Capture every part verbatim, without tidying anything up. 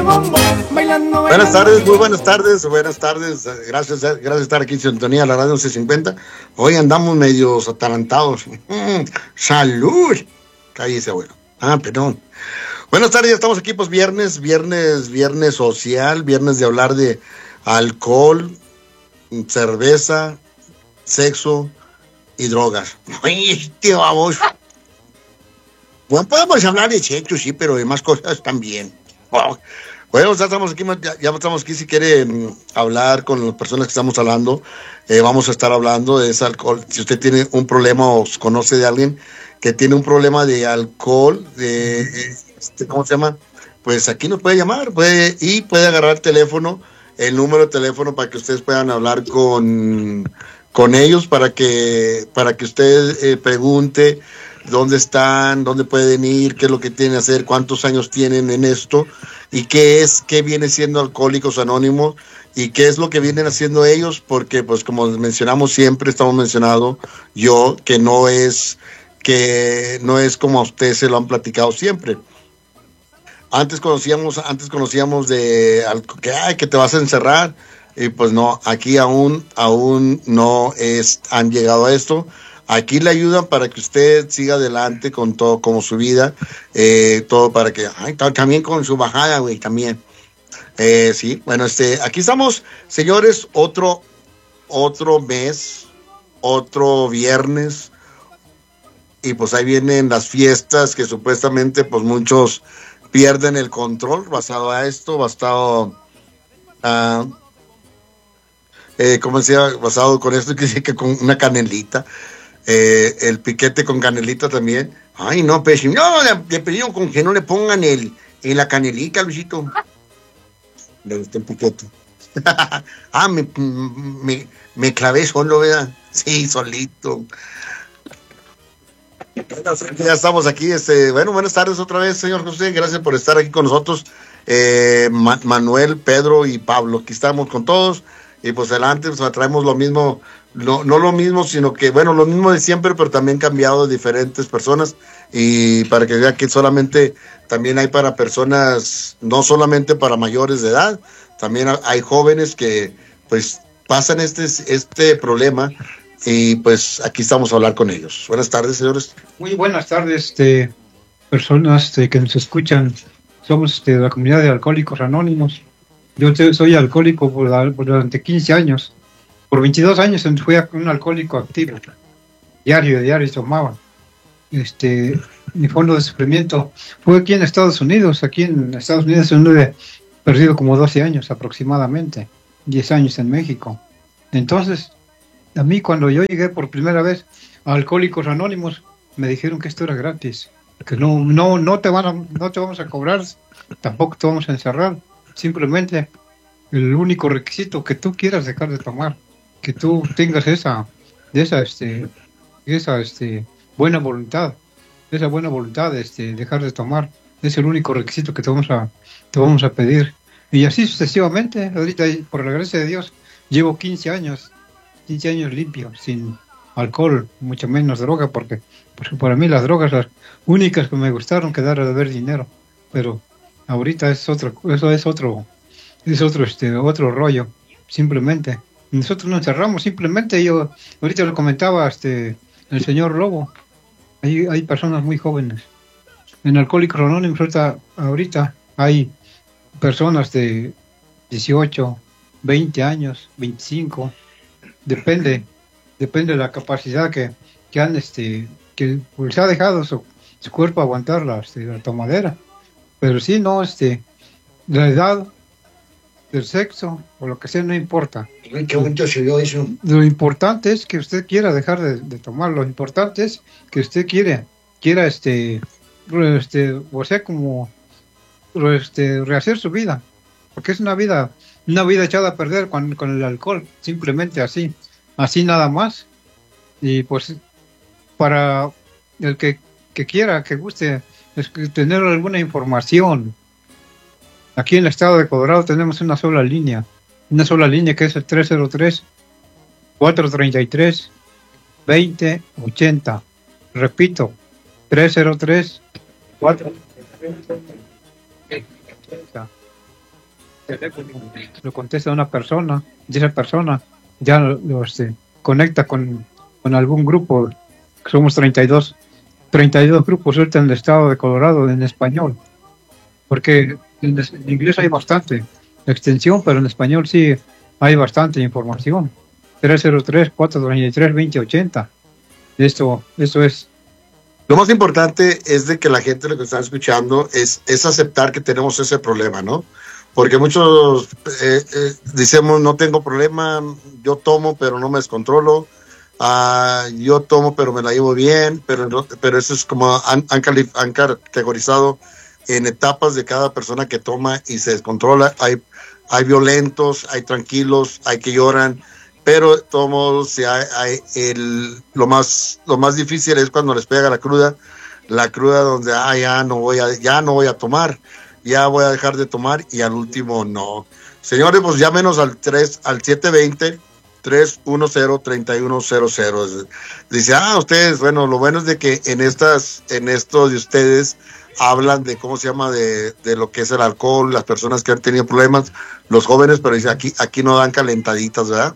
Buenas tardes, muy buenas tardes, buenas tardes. Gracias, gracias por estar aquí en sintonía, la radio once cincuenta. Hoy andamos medios atalantados. Mm, ¡Salud! Cállese, abuelo. Ah, perdón. Buenas tardes, ya estamos aquí, pues viernes, viernes, viernes social, viernes de hablar de alcohol, cerveza, sexo y drogas. Ay, tío, vamos. Bueno, podemos hablar de sexo, sí, pero de más cosas también. Oh. Bueno, ya estamos aquí, ya, ya estamos aquí. Si quieren hablar con las personas que estamos hablando, eh, vamos a estar hablando de ese alcohol. Si usted tiene un problema o conoce de alguien que tiene un problema de alcohol, de, este, ¿cómo se llama? Pues aquí nos puede llamar, puede, y puede agarrar el teléfono, el número de teléfono para que ustedes puedan hablar con, con ellos, para que, para que usted eh, pregunte dónde están, dónde pueden ir, qué es lo que tienen que hacer, cuántos años tienen en esto y qué es, qué viene siendo Alcohólicos Anónimos y qué es lo que vienen haciendo ellos, porque pues como mencionamos siempre, estamos mencionando yo, que no es, que no es como a ustedes se lo han platicado siempre. Antes conocíamos, antes conocíamos de que, ay, que te vas a encerrar, y pues no, aquí aún, aún no es, han llegado a esto. Aquí le ayudan para que usted siga adelante con todo, como su vida, eh, todo para que, ay, también con su bajada, güey, también. Eh, sí, bueno, este, aquí estamos, señores, otro, otro mes, otro viernes, y pues ahí vienen las fiestas que supuestamente, pues muchos pierden el control basado a esto, basado a, eh, ¿cómo decía? Basado con esto, que dice que con una canelita. Eh, el piquete con canelita también. Ay, no, pues no, le, le pedimos con que no le pongan el en la canelita, Luisito. Le gustó el piquete. ah, me, me, me clavé solo, ¿verdad? Sí, solito. Ya estamos aquí. Este, bueno, buenas tardes otra vez, señor José. Gracias por estar aquí con nosotros. Eh, Ma- Manuel, Pedro y Pablo. Aquí estamos con todos. Y pues adelante, pues traemos lo mismo, no, no lo mismo, sino que, bueno, lo mismo de siempre, pero también cambiado de diferentes personas. Y para que vean que solamente también hay para personas, no solamente para mayores de edad, también hay jóvenes que pues pasan este, este problema. Y pues aquí estamos a hablar con ellos. Buenas tardes, señores. Muy buenas tardes, este, personas este, que nos escuchan. Somos este, de la comunidad de Alcohólicos Anónimos. Yo te, soy alcohólico por, por durante quince años. Por veintidós años fui un alcohólico activo. Diario, diario tomaba. Este, mi fondo de sufrimiento fue aquí en Estados Unidos. Aquí en Estados Unidos he perdido como doce años aproximadamente. diez años en México. Entonces, a mí cuando yo llegué por primera vez a Alcohólicos Anónimos, me dijeron que esto era gratis, que no, no, no te van a, no te vamos a cobrar, tampoco te vamos a encerrar, simplemente el único requisito que tú quieras dejar de tomar, que tú tengas esa, esa, este, esa, este, buena voluntad, esa buena voluntad de este, dejar de tomar, es el único requisito que te vamos a, te vamos a pedir. Y así sucesivamente, ahorita por la gracia de Dios, llevo quince años quince años limpio, sin alcohol, mucho menos droga, porque, porque para mí las drogas, las únicas que me gustaron, quedaron de ver dinero, pero ahorita es otro, eso es otro, es otro, este, otro rollo, simplemente. Nosotros nos encerramos, simplemente yo, ahorita lo comentaba este, el señor Lobo, hay, hay personas muy jóvenes. En Alcohólicos Anónimos ahorita, ahorita hay personas de dieciocho, veinte años, veinticinco. Depende, depende de la capacidad que, que han, este, que pues, ha dejado su, su cuerpo aguantar la, este, la tomadera. Pero sí, no, este, la edad, el sexo, o lo que sea, no importa. Qué bonito se vio eso. Lo importante es que usted quiera dejar de, de tomar, lo importante es que usted quiera, quiera, este, este, o sea, como, este, rehacer su vida, porque es una vida, una vida echada a perder con, con el alcohol, simplemente así, así nada más. Y pues para el que, que quiera, que guste es que tener alguna información, aquí en el estado de Colorado tenemos una sola línea, una sola línea que es el tres cero tres, cuatro tres tres, dos cero ocho cero. Repito, tres cero tres, cuatro tres tres, dos cero ocho cero. teléfono, lo contesta una persona, y esa persona ya lo, lo, este, conecta con, con algún grupo. Somos treinta y dos, treinta y dos grupos ahorita en el estado de Colorado en español, porque en, en inglés hay bastante extensión, pero en español sí hay bastante información. tres cero tres, cuatro treinta y tres, veinte ochenta. Esto, esto es. Lo más importante es de que la gente lo que está escuchando es, es aceptar que tenemos ese problema, ¿no? Porque muchos eh, eh, decimos, no tengo problema, yo tomo pero no me descontrolo, uh, yo tomo pero me la llevo bien, pero, no, pero eso es como han, han, han categorizado en etapas de cada persona que toma y se descontrola. Hay, hay violentos, hay tranquilos, hay que lloran, pero de todos modos hay, hay el, lo, más, lo más difícil es cuando les pega la cruda, la cruda donde ah, ya, no voy a, ya no voy a tomar, ya voy a dejar de tomar y al último no. Señores, pues llámenos al, tres, al siete dos cero, tres uno cero, tres uno cero cero. Dice, ah, ustedes, bueno, lo bueno es de que en, estas, en estos de ustedes hablan de cómo se llama, de, de lo que es el alcohol, las personas que han tenido problemas, los jóvenes, pero dice, aquí, aquí no dan calentaditas, ¿verdad?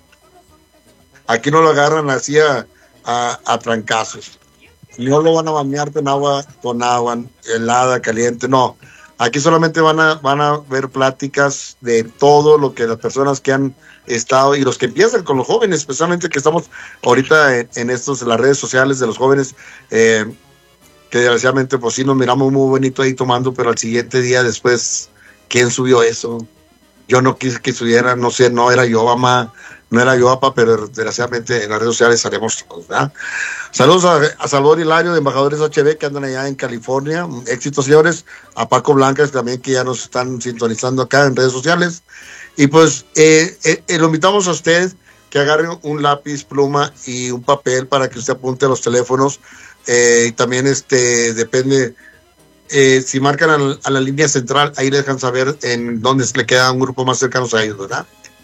Aquí no lo agarran así a, a, a trancazos. No lo van a bañar con agua, con agua helada, caliente, no. Aquí solamente van a, van a ver pláticas de todo lo que las personas que han estado y los que empiezan con los jóvenes, especialmente que estamos ahorita en, en estos, en las redes sociales de los jóvenes, eh, que desgraciadamente pues sí nos miramos muy bonito ahí tomando, pero al siguiente día después, ¿quién subió eso? Yo no quise que subiera, no sé, no era yo, mamá. No era yo, papá, pero desgraciadamente en las redes sociales haremos todos, ¿verdad? Saludos a, a Salvador Hilario de Embajadores H B que andan allá en California. Éxitos, señores. A Paco Blancas también, que ya nos están sintonizando acá en redes sociales. Y pues eh, eh, eh, lo invitamos a usted que agarre un lápiz, pluma y un papel para que usted apunte los teléfonos. Eh, y también este depende, eh, si marcan a, a la línea central, ahí le dejan saber en dónde le queda un grupo más cercano a ellos, ¿verdad?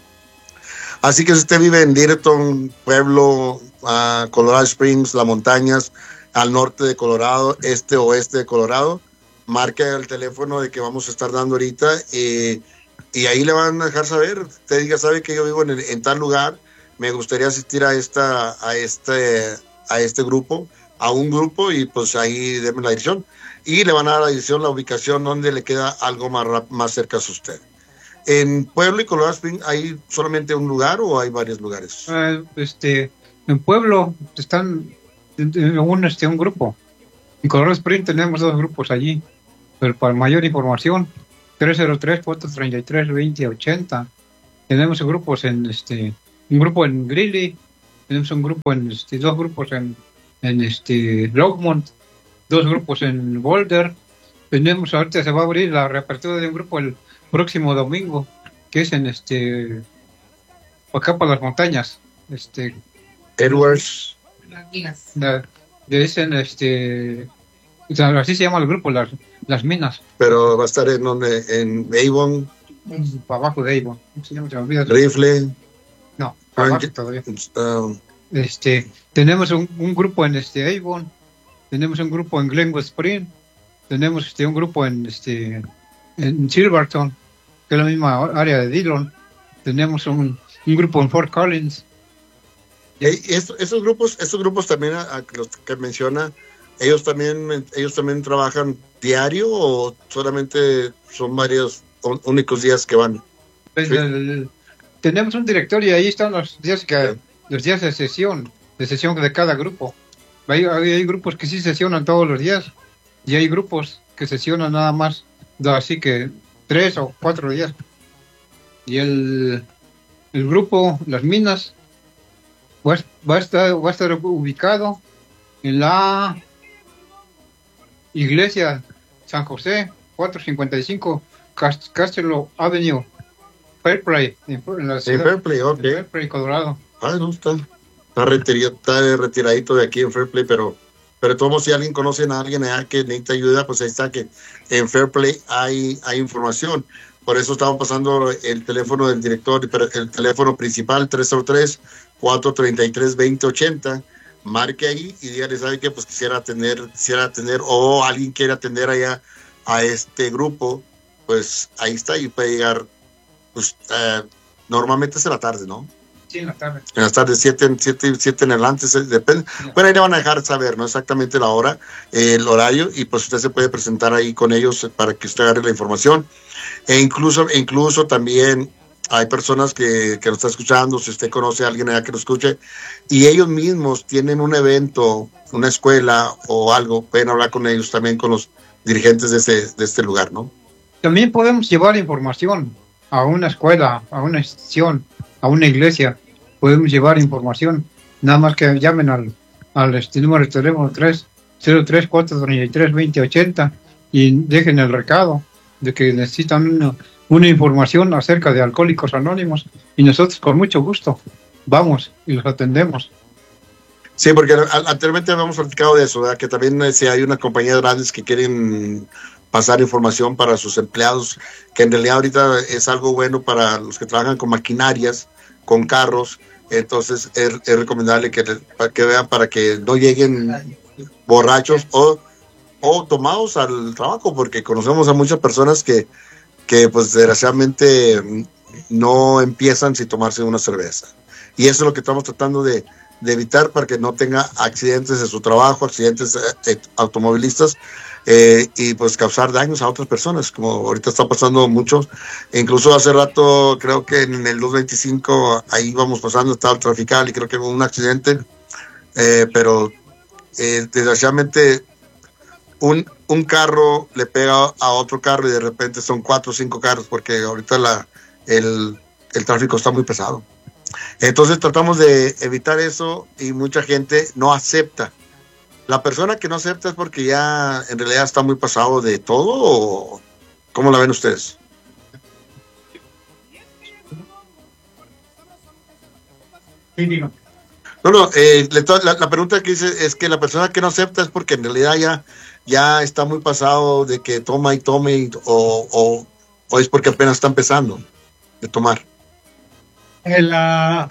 Así que si usted vive en Littleton, Pueblo, uh, Colorado Springs, las montañas, al norte de Colorado, este, oeste de Colorado, marque el teléfono de que vamos a estar dando ahorita y, y ahí le van a dejar saber. Usted diga, sabe que yo vivo en, en tal lugar, me gustaría asistir a, esta, a, este, a este grupo, a un grupo y pues ahí denme la dirección. Y le van a dar la dirección, la ubicación donde le queda algo más, más cerca a usted. ¿En Pueblo y Colorado Springs hay solamente un lugar o hay varios lugares? Uh, este, en Pueblo están un, este, un grupo. En Colorado Springs tenemos dos grupos allí. Pero para mayor información, tres cero tres, cuatro treinta y tres, veinte ochenta. Tenemos grupos en este, un grupo en Greeley, tenemos un grupo en este, dos grupos en, en este Longmont, dos grupos en Boulder. Tenemos ahorita se va a abrir la reapertura de un grupo el próximo domingo, que es en este acá por las montañas, este Edwards, las minas, la, dicen este, o sea, así se llama el grupo, las, las minas. Pero va a estar en donde, en Avon, para abajo de Avon, se llama, se me olvida. Rifle, no, para abajo todavía. Um, este, tenemos un, un grupo en este Avon, tenemos un grupo en Glenwood Spring, tenemos este un grupo en este en Silverton, que es la misma área de Dillon. Tenemos un, un grupo en Fort Collins. Y esos, esos grupos, esos grupos también, a, a los que menciona, ellos también, ellos también trabajan diario o solamente son varios un, únicos días que van. Pues ¿sí? el, tenemos un directorio y ahí están los días que sí. los días de sesión, de sesión de cada grupo. Hay, hay, hay grupos que sí sesionan todos los días y hay grupos que sesionan nada más. Así que tres o cuatro días. Y el, el grupo, las minas, va, va, a estar, va a estar ubicado en la iglesia San José, cuatrocientos cincuenta y cinco Castelo Avenue, Fairplay, en, en la ciudad, en Fairplay, ok. En Fairplay, Colorado. Ah, no, está, está, retirado, está retiradito de aquí en Fairplay, pero Pero todos, si alguien conoce a alguien allá que necesita ayuda, pues ahí está, que en Fairplay hay, hay información. Por eso estamos pasando el teléfono del director, el teléfono principal, tres cero tres, cuatro treinta y tres, veinte ochenta. Marque ahí y dígale, ¿sabe qué? Pues quisiera atender, quisiera atender, o alguien quiere atender allá a este grupo, pues ahí está, y puede llegar pues eh, normalmente es en la tarde, ¿no? Sí, en la tarde. En las tardes, siete, siete, siete en adelante, se- depende. Bueno, ahí le van a dejar saber, ¿no? Exactamente la hora, eh, el horario, y pues usted se puede presentar ahí con ellos para que usted agarre la información. E incluso, e incluso también hay personas que, que lo está escuchando, si usted conoce a alguien allá que lo escuche, y ellos mismos tienen un evento, una escuela o algo, pueden hablar con ellos también, con los dirigentes de este, de este lugar, ¿no? También podemos llevar información a una escuela, a una institución, a una iglesia. Podemos llevar información. Nada más que llamen al, al este número de teléfono tres cero tres cuatro tres tres dos cero ocho cero y dejen el recado de que necesitan una, una información acerca de Alcohólicos Anónimos, y nosotros con mucho gusto vamos y los atendemos. Sí, porque a- anteriormente habíamos platicado de eso, ¿verdad? Que también eh, si hay una compañía de grandes que quieren pasar información para sus empleados, que en realidad ahorita es algo bueno para los que trabajan con maquinarias, con carros, entonces es, es recomendable que, para que vean para que no lleguen borrachos o, o tomados al trabajo, porque conocemos a muchas personas que, que pues desgraciadamente mm, no empiezan sin tomarse una cerveza. Y eso es lo que estamos tratando de, de evitar para que no tenga accidentes en su trabajo, accidentes eh, eh, automovilistas, eh, y pues causar daños a otras personas, como ahorita está pasando mucho. E incluso hace rato, creo que en el dos veinticinco, ahí vamos pasando, estaba el trafical y creo que hubo un accidente, eh, pero eh, desgraciadamente un, un carro le pega a otro carro y de repente son cuatro o cinco carros, porque ahorita la, el, el tráfico está muy pesado. Entonces tratamos de evitar eso y mucha gente no acepta. La persona que no acepta es porque ya en realidad está muy pasado de todo, ¿o cómo la ven ustedes? Sí, digo. No, no, eh, le to- la, la pregunta que hice es que la persona que no acepta es porque en realidad ya, ya está muy pasado de que toma y tome, y- o, o, o es porque apenas está empezando de tomar. El, ah,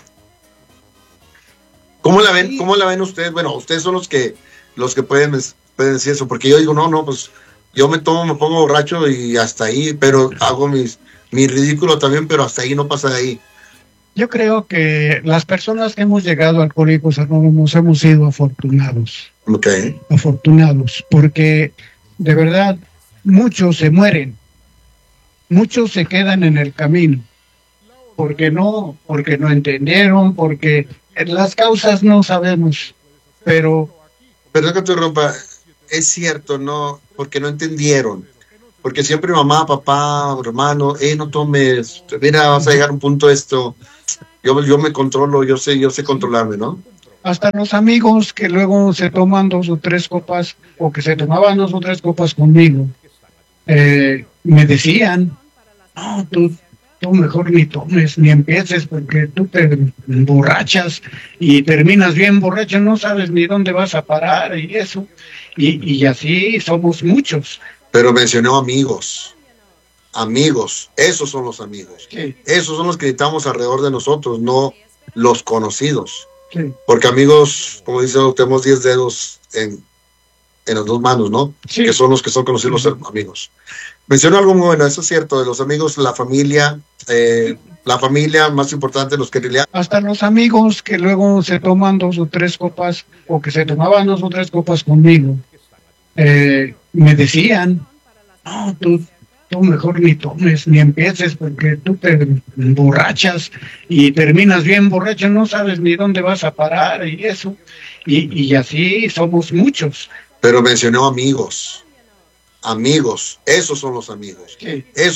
¿Cómo la ven, cómo la ven ustedes? Bueno, ustedes son los que los que pueden, pueden decir eso, porque yo digo, no, no, pues yo me tomo, me pongo borracho y hasta ahí, pero hago mis, mi ridículo también, pero hasta ahí no pasa de ahí. Yo creo que las personas que hemos llegado a Alcohólicos Anónimos hemos sido afortunados, Ok. afortunados, porque de verdad muchos se mueren, muchos se quedan en el camino, porque no, porque no entendieron, porque las causas no sabemos, pero Perdón que te interrumpa, es cierto, no, porque no entendieron. Porque siempre mamá, papá, hermano, eh, no tomes, mira, vas a llegar a un punto esto, yo, yo me controlo, yo sé, yo sé controlarme, ¿no? hasta los amigos que luego se toman dos o tres copas, o que se tomaban dos o tres copas conmigo, eh, me decían, no, tú, tú mejor ni tomes, ni empieces, porque tú te emborrachas y terminas bien borracho, no sabes ni dónde vas a parar y eso. Y, y así somos muchos. Pero mencionó amigos, amigos, esos son los amigos. Sí, Esos son los que necesitamos alrededor de nosotros, no los conocidos. sí, Porque amigos, como dice, tenemos diez dedos en, en las dos manos, ¿no? sí. Que son los que son conocidos los amigos. Mencionó algo muy bueno, eso es cierto, de los amigos, la familia, eh, la familia más importante, los que en realidad... Hasta los amigos que luego se toman dos o tres copas, o que se tomaban dos o tres copas conmigo, eh, me decían, no, tú, tú mejor ni tomes, ni empieces, porque tú te emborrachas y terminas bien borracho, no sabes ni dónde vas a parar y eso. Y, y así somos muchos. Pero mencionó amigos, amigos, esos son los amigos. Sí. Esos